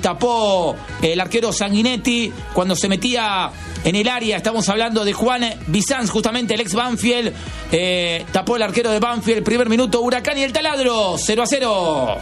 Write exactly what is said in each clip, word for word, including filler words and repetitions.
tapó el arquero Sanguinetti cuando se metía en el área. Estamos hablando de Juan Bizanz, justamente el ex Banfield. Eh, tapó el arquero de Banfield, primer minuto, Huracán y el Taladro, cero a cero.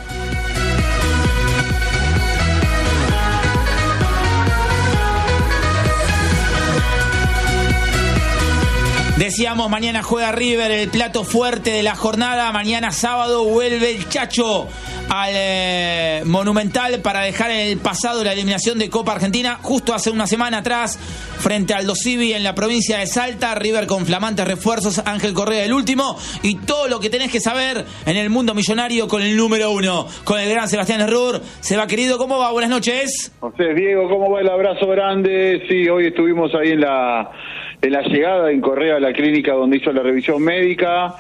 Decíamos, mañana juega River, el plato fuerte de la jornada. Mañana sábado vuelve el Chacho al eh, Monumental para dejar en el pasado la eliminación de Copa Argentina. Justo hace una semana atrás, frente al Dosivi en la provincia de Salta. River con flamantes refuerzos, Ángel Correa el último. Y todo lo que tenés que saber en el mundo millonario con el número uno, con el gran Sebastián Errur. Seba, querido, ¿cómo va? Buenas noches. José, Diego, ¿cómo va? El abrazo grande. Sí, hoy estuvimos ahí en la... en la llegada en Correa a la clínica donde hizo la revisión médica,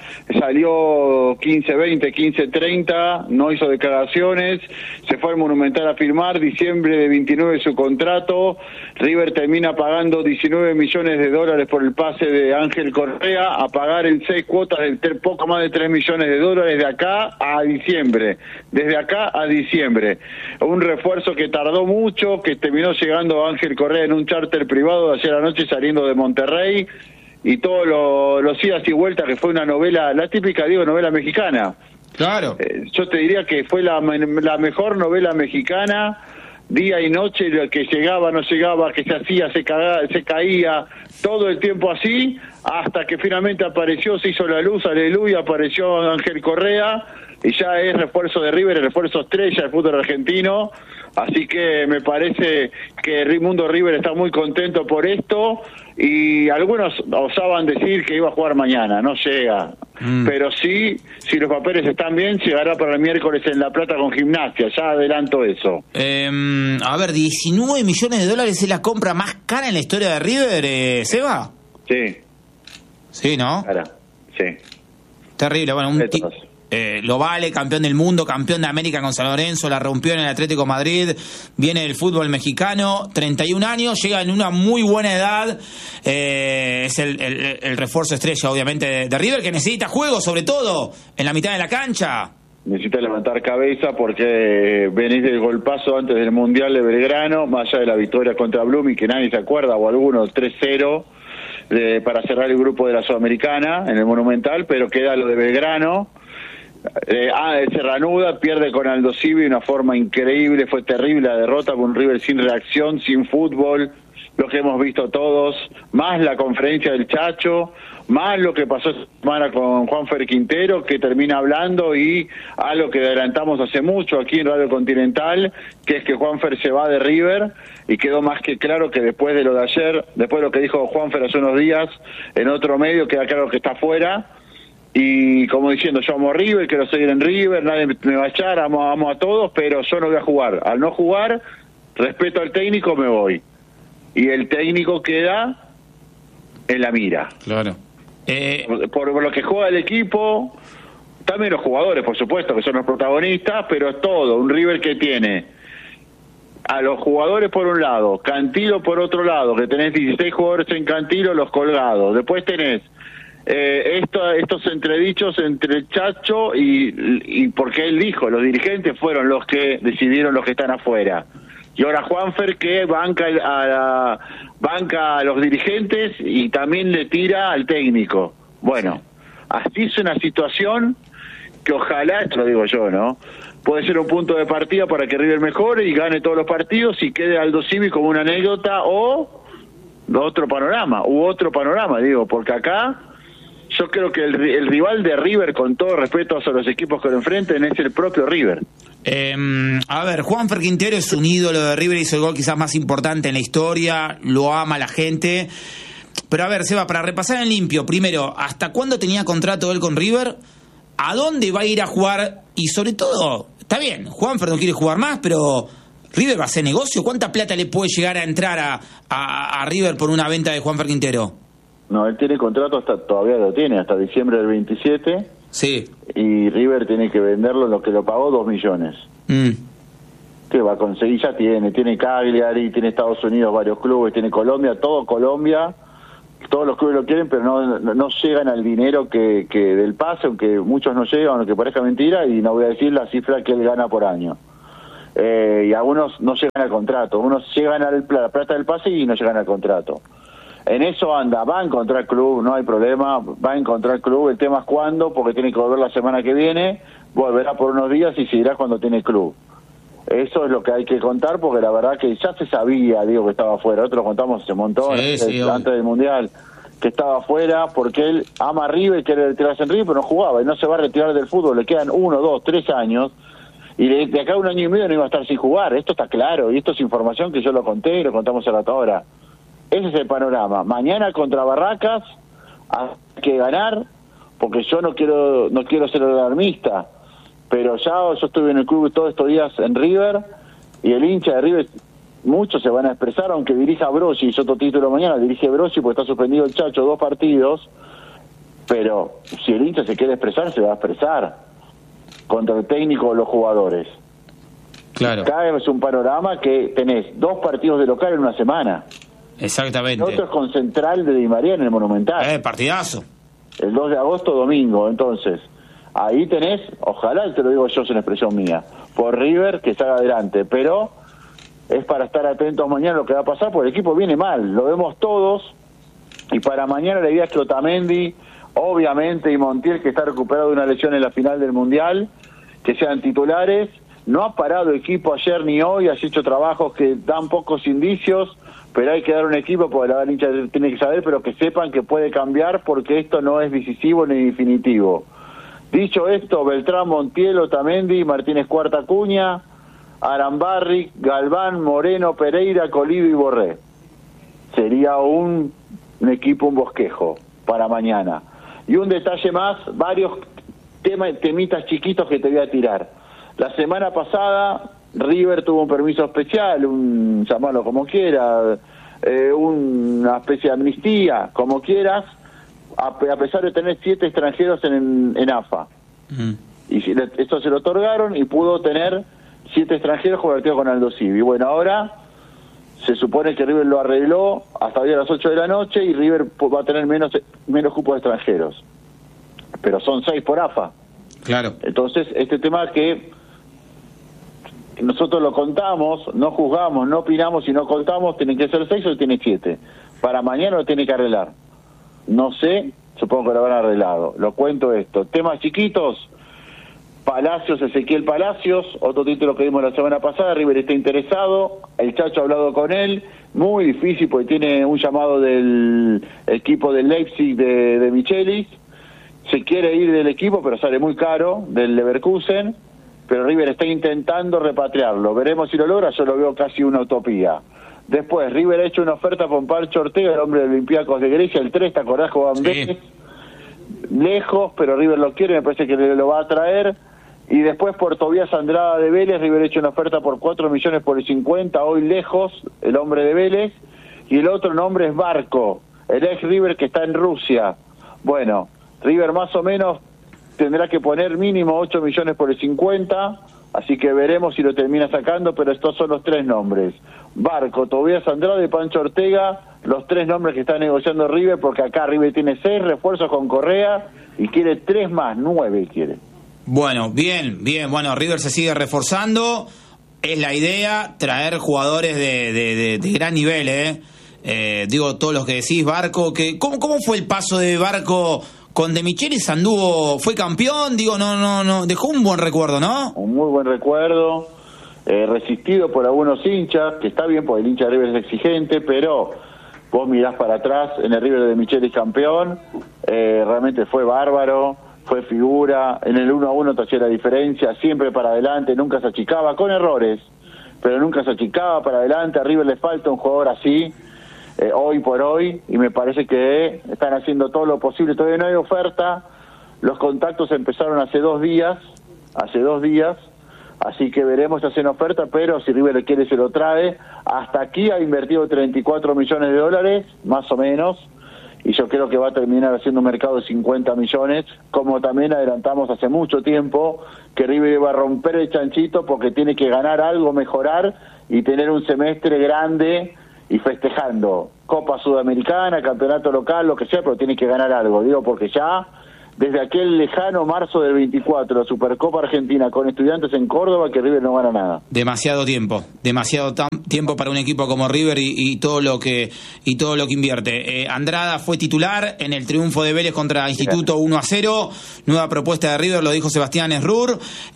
salió quince veinte, quince treinta, no hizo declaraciones, se fue al Monumental a firmar, diciembre de veintinueve su contrato, River termina pagando diecinueve millones de dólares por el pase de Ángel Correa, a pagar en seis cuotas de poco más de tres millones de dólares de acá a diciembre, desde acá a diciembre. Un refuerzo que tardó mucho, que terminó llegando Ángel Correa en un charter privado de ayer anoche saliendo de Monterrey, Rey y todos los lo idas y vueltas, que fue una novela, la típica, digo, novela mexicana. Claro. Eh, yo te diría que fue la, la mejor novela mexicana, día y noche, que llegaba, no llegaba, que se hacía, se, cagaba, se caía, todo el tiempo así, hasta que finalmente apareció, se hizo la luz, aleluya, apareció Ángel Correa, y ya es refuerzo de River, el refuerzo estrella del fútbol argentino. Así que me parece que el mundo River está muy contento por esto, y algunos osaban decir que iba a jugar mañana, no llega, mm. pero sí, si los papeles están bien, llegará para el miércoles en La Plata con Gimnasia, ya adelanto eso. Eh, a ver, diecinueve millones de dólares es la compra más cara en la historia de River, eh, Seba. Sí. Sí, ¿no? Cara, sí. Terrible, bueno, un tipo... Eh, lo vale, campeón del mundo, campeón de América con San Lorenzo, la rompió en el Atlético Madrid, viene del fútbol mexicano, treinta y un años, llega en una muy buena edad, eh, es el, el, el refuerzo estrella obviamente de, de River, que necesita juego, sobre todo en la mitad de la cancha. Necesita levantar cabeza porque venís del golpazo antes del Mundial de Belgrano, más allá de la victoria contra Blooming, que nadie se acuerda, o algunos, tres cero, de, para cerrar el grupo de la Sudamericana en el Monumental, pero queda lo de Belgrano. Eh, ah, se reanuda, pierde con Aldo Civi de una forma increíble, fue terrible la derrota con un River sin reacción, sin fútbol, lo que hemos visto todos, más la conferencia del Chacho, más lo que pasó esta semana con Juanfer Quintero, que termina hablando, y algo que adelantamos hace mucho aquí en Radio Continental, que es que Juanfer se va de River, y quedó más que claro que después de lo de ayer, después de lo que dijo Juanfer hace unos días en otro medio, queda claro que está fuera. Y como diciendo, yo amo a River, quiero seguir en River, nadie me va a echar, amo, amo a todos, pero yo no voy a jugar. Al no jugar, respeto al técnico, me voy. Y el técnico queda en la mira. Claro. Eh... Por, por lo que juega el equipo, también los jugadores, por supuesto, que son los protagonistas, pero es todo. Un River que tiene a los jugadores por un lado, Cantilo por otro lado, que tenés dieciséis jugadores en Cantilo, los colgados. Después tenés Eh, esto, estos entredichos entre el Chacho y, y porque él dijo, los dirigentes fueron los que decidieron los que están afuera. Y ahora Juanfer, que banca a, la, banca a los dirigentes y también le tira al técnico. Bueno, así es una situación que ojalá, esto lo digo yo, ¿no? Puede ser un punto de partida para que River mejore y gane todos los partidos y quede Aldo Civi como una anécdota o otro panorama, u otro panorama, digo, porque acá yo creo que el, el rival de River, con todo respeto a los equipos que lo enfrenten, es el propio River. Eh, a ver, Juanfer Quintero es un ídolo de River, hizo el gol quizás más importante en la historia, lo ama la gente. Pero a ver, Seba, para repasar en limpio, primero, ¿hasta cuándo tenía contrato él con River? ¿A dónde va a ir a jugar? Y sobre todo, está bien, Juanfer no quiere jugar más, pero ¿River va a hacer negocio? ¿Cuánta plata le puede llegar a entrar a, a, a River por una venta de Juanfer Quintero? No, él tiene contrato hasta, todavía lo tiene, hasta diciembre del veintisiete. Sí. Y River tiene que venderlo, lo que lo pagó, dos millones. Mm. ¿Qué va a conseguir? Ya tiene, tiene Cagliari, tiene Estados Unidos, varios clubes, tiene Colombia, todo Colombia, todos los clubes lo quieren, pero no no, no llegan al dinero que, que del pase, aunque muchos no llegan, aunque parezca mentira, y no voy a decir la cifra que él gana por año. eh, y algunos no llegan al contrato, unos llegan a la plata del pase y no llegan al contrato. En eso anda, va a encontrar club, no hay problema, va a encontrar club, el tema es cuándo, porque tiene que volver la semana que viene, volverá por unos días y seguirá cuando tiene club. Eso es lo que hay que contar, porque la verdad que ya se sabía, digo, que estaba afuera, nosotros lo contamos hace un montón, sí, antes, sí, antes del Mundial, que estaba afuera, porque él ama a River, quiere retirarse en River, pero no jugaba, y no se va a retirar del fútbol, le quedan uno, dos, tres años, y de, de acá a un año y medio no iba a estar sin jugar, esto está claro, y esto es información que yo lo conté y lo contamos a la hora. Ese es el panorama. Mañana contra Barracas hay que ganar, porque yo no quiero no quiero ser alarmista, pero ya yo estuve en el club todos estos días en River, y el hincha de River, muchos se van a expresar, aunque dirija Brosi, hizo otro título mañana, dirige Brosi porque está suspendido el Chacho dos partidos, pero si el hincha se quiere expresar, se va a expresar contra el técnico o los jugadores. Claro. Acá es un panorama que tenés dos partidos de local en una semana. Exactamente. El otro es con Central de Di María en el Monumental. Eh, partidazo. El dos de agosto, domingo. Entonces, ahí tenés, ojalá, te lo digo yo, es una expresión mía, por River que salga adelante. Pero es para estar atentos mañana lo que va a pasar, porque el equipo viene mal, lo vemos todos. Y para mañana la idea es que Otamendi, obviamente, y Montiel, que está recuperado de una lesión en la final del Mundial, que sean titulares. No ha parado el equipo ayer ni hoy, ha hecho trabajos que dan pocos indicios, pero hay que dar un equipo, porque la verdad el hincha tiene que saber, pero que sepan que puede cambiar, porque esto no es decisivo ni definitivo. Dicho esto, Beltrán, Montiel, Otamendi, Martínez Cuarta Acuña, Arambarri, Galván, Moreno, Pereira, Colidio y Borré. Sería un, un equipo, un bosquejo para mañana. Y un detalle más, varios temas, temitas chiquitos que te voy a tirar. La semana pasada River tuvo un permiso especial, un llamarlo como quiera, eh, una especie de amnistía, como quieras, a, a pesar de tener siete extranjeros en, en A F A. Mm. Y si, esto se lo otorgaron y pudo tener siete extranjeros convertidos con Aldo Civi. Bueno, ahora se supone que River lo arregló hasta hoy a las ocho de la noche y River va a tener menos menos cupos de extranjeros. Pero son seis por A F A. Claro. Entonces, este tema que nosotros lo contamos, no juzgamos, no opinamos y no contamos, tienen que ser seis o tiene siete. Para mañana lo tiene que arreglar. No sé, supongo que lo habrán arreglado. Lo cuento esto. Temas chiquitos, Palacios, Ezequiel Palacios, otro título que vimos la semana pasada, River está interesado, el Chacho ha hablado con él, muy difícil porque tiene un llamado del equipo del Leipzig de, de Michelis, se quiere ir del equipo pero sale muy caro, del Leverkusen, pero River está intentando repatriarlo. Veremos si lo logra, yo lo veo casi una utopía. Después, River ha hecho una oferta por Pancho Ortega, el hombre de Olympiacos de Grecia, el tres, ¿te acordás? Jugaban sí. Vélez, lejos, pero River lo quiere, me parece que lo va a traer. Y después por Tobías Andrada de Vélez, River ha hecho una oferta por cuatro millones por el cincuenta, hoy lejos, el hombre de Vélez. Y el otro nombre es Barco, el ex River que está en Rusia. Bueno, River más o menos tendrá que poner mínimo ocho millones por el cincuenta, así que veremos si lo termina sacando, pero estos son los tres nombres. Barco, Tobías Andrade y Pancho Ortega, los tres nombres que está negociando River, porque acá River tiene seis refuerzos con Correa y quiere tres más, nueve quiere. Bueno, bien, bien, bueno, River se sigue reforzando, es la idea, traer jugadores de, de, de, de gran nivel, ¿eh? Eh, digo, todos los que decís, Barco, que ¿cómo, cómo fue el paso de Barco con De Michelis? Anduvo, fue campeón, digo, no, no, no, dejó un buen recuerdo, ¿no? Un muy buen recuerdo, eh, resistido por algunos hinchas, que está bien porque el hincha de River es exigente, pero vos mirás para atrás, en el River de Michelis campeón, eh, realmente fue bárbaro, fue figura, en el uno a uno te hacía la diferencia, siempre para adelante, nunca se achicaba, con errores, pero nunca se achicaba para adelante. A River le falta un jugador así, eh, hoy por hoy, y me parece que están haciendo todo lo posible. Todavía no hay oferta, los contactos empezaron hace dos días, hace dos días, así que veremos si hacen oferta, pero si River quiere se lo trae. Hasta aquí ha invertido treinta y cuatro millones de dólares, más o menos, y yo creo que va a terminar haciendo un mercado de cincuenta millones, como también adelantamos hace mucho tiempo, que River iba a romper el chanchito porque tiene que ganar algo, mejorar y tener un semestre grande y festejando. Copa Sudamericana, campeonato local, lo que sea, pero tiene que ganar algo, digo, porque ya desde aquel lejano marzo del veinticuatro, la Supercopa Argentina con Estudiantes en Córdoba, que River no gana nada. Demasiado tiempo, demasiado tam- tiempo para un equipo como River y, y todo lo que y todo lo que invierte. Eh, Andrada fue titular en el triunfo de Vélez contra Instituto uno a cero, nueva propuesta de River, lo dijo Sebastián Esrur.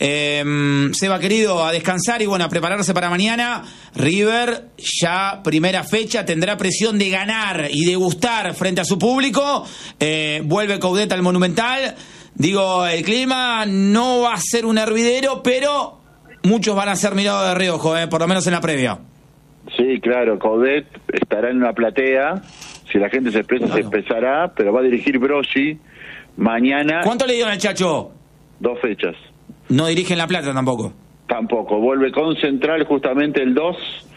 Eh, Seba querido, a descansar y bueno, a prepararse para mañana. River ya primera fecha tendrá presión de ganar y de gustar frente a su público. Eh, vuelve Coudet al Monumental. Digo, el clima no va a ser un hervidero, pero muchos van a ser mirados de reojo, eh, por lo menos en la previa. Sí, claro, Coudet estará en una platea, si la gente se expresa, claro. se expresará, pero va a dirigir Broggi mañana. ¿Cuánto le dieron al Chacho? Dos fechas. No dirige en La Plata tampoco. Tampoco, vuelve con Central justamente el dos,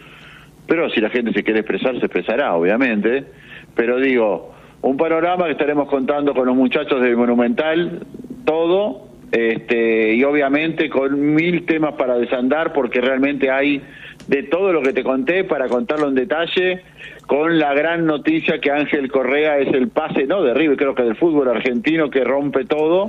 pero si la gente se quiere expresar, se expresará, obviamente, pero digo, un panorama que estaremos contando con los muchachos del Monumental, todo, este, y obviamente con mil temas para desandar, porque realmente hay de todo lo que te conté para contarlo en detalle, con la gran noticia que Ángel Correa es el pase, no de River, creo que del fútbol argentino, que rompe todo,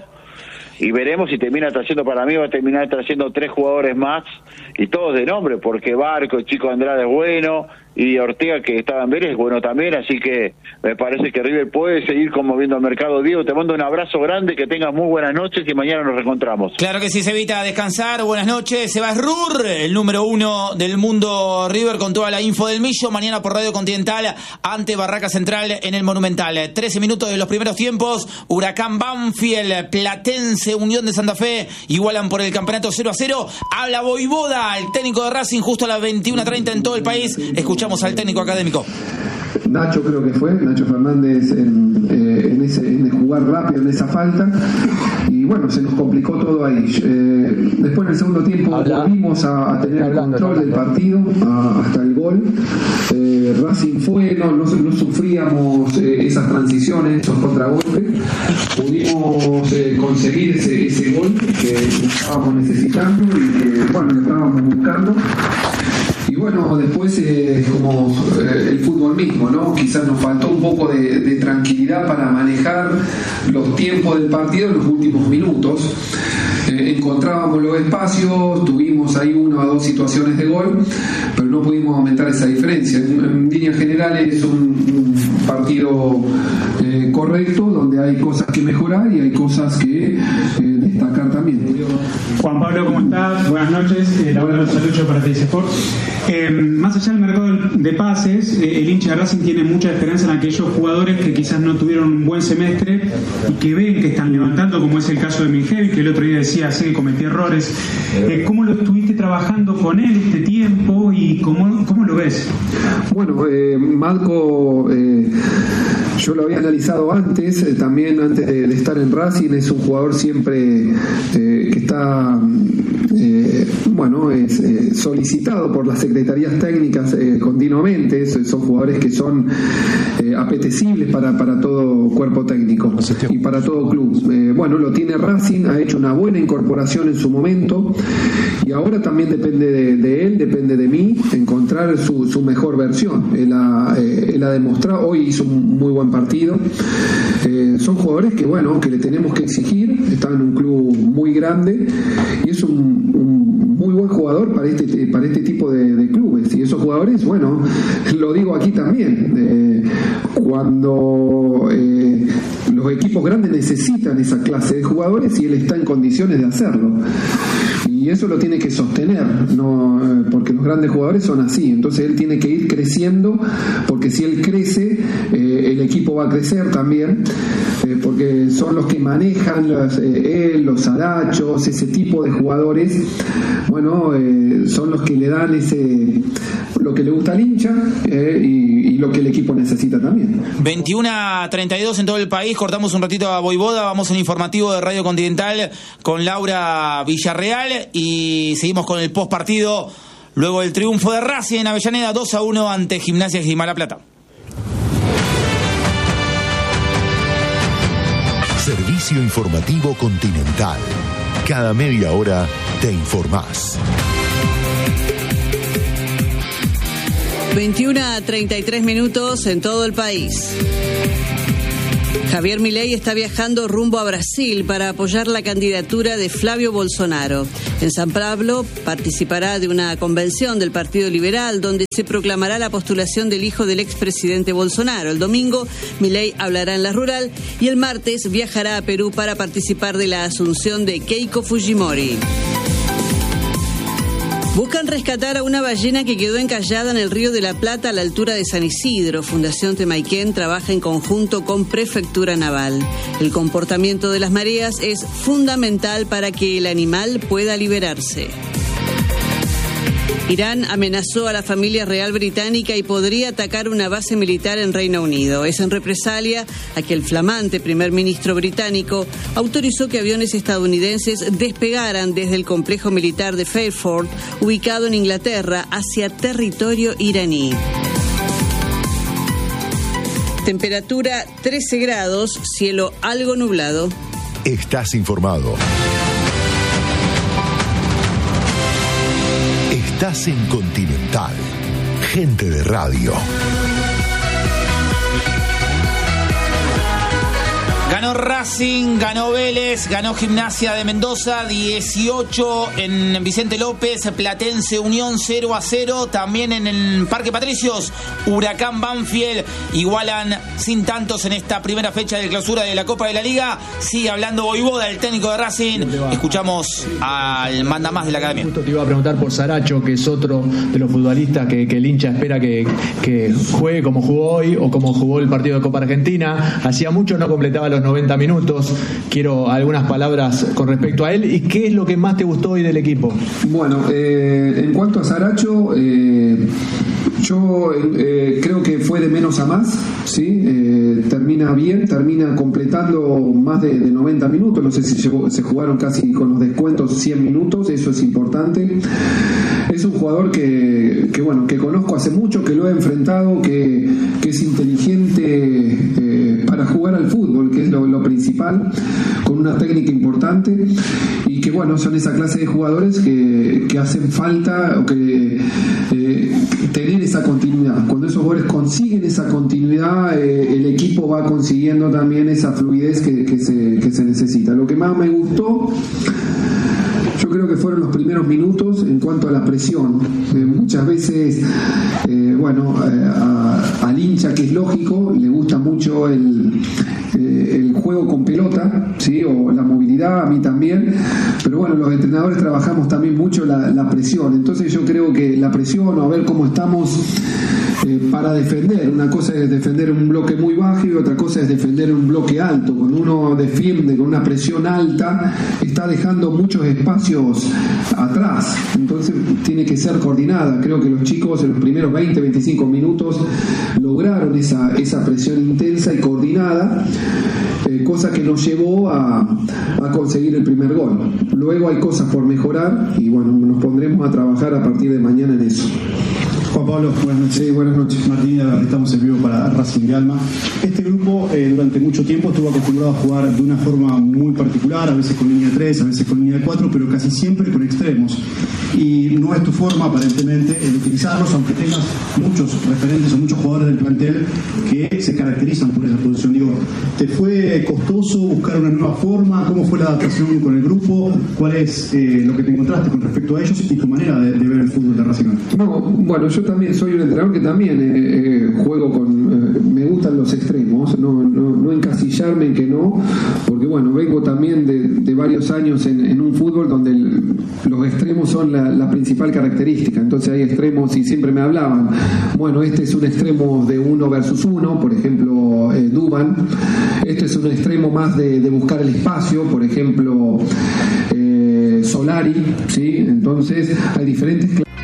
y veremos si termina trayendo, para mí va a terminar trayendo tres jugadores más, y todos de nombre, porque Barco, el Chico Andrade es bueno, y Ortega, que estaba en Vélez, es bueno también, así que me parece que River puede seguir conmoviendo al mercado. Diego, te mando un abrazo grande, que tengas muy buenas noches y mañana nos reencontramos. Claro que sí, Sebita, a descansar, buenas noches. Seba Esrur, el número uno del mundo River, con toda la info del Millo, mañana por Radio Continental ante Barraca Central en el Monumental. trece minutos de los primeros tiempos, Huracán Banfield, Platense, Unión de Santa Fe, igualan por el campeonato cero a cero. Habla Voivoda, el técnico de Racing, justo a las veintiuna treinta en todo el país. Escuchamos al técnico académico. Nacho creo que fue, Nacho Fernández en, eh, en, ese, en jugar rápido en esa falta, y bueno, se nos complicó todo ahí. Eh, después en el segundo tiempo Habla. volvimos a, a tener Hablando, el control del partido a, hasta el gol. eh, Racing fue, no, no, no sufríamos eh, esas transiciones, esos contragolpes, pudimos eh, conseguir ese, ese gol que estábamos necesitando y que bueno, lo estábamos buscando. Y bueno, después eh, como eh, el fútbol mismo, ¿no? Quizás nos faltó un poco de, de tranquilidad para manejar los tiempos del partido en los últimos minutos. Eh, encontrábamos los espacios, tuvimos ahí una o dos situaciones de gol, pero no pudimos aumentar esa diferencia. En, en líneas generales es un, un partido eh, correcto, donde hay cosas que mejorar y hay cosas que eh, destacar también. Juan Pablo, ¿cómo estás? Buenas noches. Eh, Laura Rosalucho para T S Sports. Eh, más allá del mercado de pases, eh, el hincha de Racing tiene mucha esperanza en aquellos jugadores que quizás no tuvieron un buen semestre y que ven que están levantando, como es el caso de Mingevi, que el otro día decía sí, que cometía errores. Eh, ¿Cómo lo estuviste trabajando con él este tiempo y cómo, cómo lo ves? Bueno, eh, Marco, eh, yo lo había analizado antes, eh, también antes de, de estar en Racing, es un jugador siempre eh, que está, eh, bueno, es eh, solicitado por las secretarías técnicas eh, continuamente. Son jugadores que son eh, apetecibles para, para todo cuerpo técnico y para todo club. Eh, bueno, lo tiene Racing, ha hecho una buena incorporación en su momento y ahora también depende de, de él, depende de mí, encontrar su, su mejor versión. Él ha, eh, él ha demostrado, hoy hizo un muy buen partido. Eh, son jugadores que, bueno, que le tenemos que exigir, está en un club muy grande y es un, un muy buen jugador para este, para este tipo de, de clubes. Y esos jugadores, bueno, lo digo aquí también, eh, cuando eh, los equipos grandes necesitan esa clase de jugadores y él está en condiciones de hacerlo. Y eso lo tiene que sostener, no, porque los grandes jugadores son así. Entonces él tiene que ir creciendo, porque si él crece, eh, el equipo va a crecer también, eh, porque son los que manejan los, eh, él, los arachos, ese tipo de jugadores. Bueno, eh, son los que le dan ese, lo que le gusta al hincha eh, y, y lo que el equipo necesita también. veintiuna a treinta y dos en todo el país. Cortamos un ratito a Voivoda, vamos al informativo de Radio Continental con Laura Villarreal y seguimos con el post partido luego del triunfo de Racing en Avellaneda dos a uno ante Gimnasia Esgrima La Plata. Servicio informativo Continental. Cada media hora te informás. veintiuna a treinta y tres minutos en todo el país. Javier Milei está viajando rumbo a Brasil para apoyar la candidatura de Flavio Bolsonaro. En San Pablo participará de una convención del Partido Liberal donde se proclamará la postulación del hijo del expresidente Bolsonaro. El domingo, Milei hablará en la rural y el martes viajará a Perú para participar de la asunción de Keiko Fujimori. Buscan rescatar a una ballena que quedó encallada en el Río de la Plata a la altura de San Isidro. Fundación Temayquén trabaja en conjunto con Prefectura Naval. El comportamiento de las mareas es fundamental para que el animal pueda liberarse. Irán amenazó a la familia real británica y podría atacar una base militar en Reino Unido. Es en represalia a que el flamante primer ministro británico autorizó que aviones estadounidenses despegaran desde el complejo militar de Fairford, ubicado en Inglaterra, hacia territorio iraní. Temperatura trece grados, cielo algo nublado. Estás informado. Estás en Continental. Gente de radio. Ganó Racing, ganó Vélez, ganó Gimnasia de Mendoza, dieciocho en Vicente López, Platense Unión cero a cero, también en el Parque Patricios, Huracán Banfield igualan sin tantos en esta primera fecha de clausura de la Copa de la Liga. Sigue hablando Voivoda, el técnico de Racing. Escuchamos al mandamás de la academia. Justo te iba a preguntar por Saracho, que es otro de los futbolistas que, que el hincha espera que, que juegue como jugó hoy o como jugó el partido de Copa Argentina. Hacía mucho no completaba los noventa minutos. Quiero algunas palabras con respecto a él y qué es lo que más te gustó hoy del equipo. Bueno, eh, en cuanto a Saracho, eh, yo eh, creo que fue de menos a más, ¿sí? Eh, termina bien, termina completando más de, de noventa minutos, no sé si llegó, se jugaron casi con los descuentos cien minutos, eso es importante. Es un jugador que, que bueno, que conozco hace mucho, que lo he enfrentado, que, que es inteligente eh, para jugar al fútbol, que es lo, lo principal, con una técnica importante y que bueno, son esa clase de jugadores que, que hacen falta o que eh, tener esa continuidad. Cuando esos jugadores consiguen esa continuidad, eh, el equipo va consiguiendo también esa fluidez que, que, se, que se necesita. Lo que más me gustó, yo creo que fueron los primeros minutos en cuanto a la presión. Eh, muchas veces, eh, bueno, eh, a, al hincha, que es lógico, le gusta mucho el, eh, el juego con pelota, ¿sí? O la movilidad, a mí también. Pero bueno, los entrenadores trabajamos también mucho la, la presión. Entonces yo creo que la presión, o a ver cómo estamos eh, para defender. Una cosa es defender un bloque muy bajo y otra cosa es defender un bloque alto. Cuando uno defiende con una presión alta, está dejando muchos espacios atrás, entonces tiene que ser coordinada. Creo que los chicos en los primeros veinte, veinticinco minutos lograron esa, esa presión intensa y coordinada, eh, cosa que nos llevó a, a conseguir el primer gol. Luego hay cosas por mejorar y bueno, nos pondremos a trabajar a partir de mañana en eso. Juan Pablo, buenas noches. Sí, buenas noches. Martín, estamos en vivo para Racing de Alma. Este grupo eh, durante mucho tiempo estuvo acostumbrado a jugar de una forma muy particular, a veces con línea tres, a veces con línea cuatro, pero casi siempre con extremos. Y no es tu forma, aparentemente, el utilizarlos, aunque tengas muchos referentes o muchos jugadores del plantel que se caracterizan por esa posición. Digo, ¿te fue costoso buscar una nueva forma? ¿Cómo fue la adaptación con el grupo? ¿Cuál es eh, lo que te encontraste con respecto a ellos y tu manera de, de ver el fútbol de Racing? No, bueno, yo también soy un entrenador que también eh, eh, juego con, eh, me gustan los extremos, no, no, no encasillarme en que no, porque bueno, vengo también de, de varios años en, en un fútbol donde el, los extremos son la, la principal característica. Entonces hay extremos y siempre me hablaban, bueno, este es un extremo de uno versus uno, por ejemplo eh, Duban, este es un extremo más de, de buscar el espacio, por ejemplo eh, Solari, ¿sí? Entonces hay diferentes clases.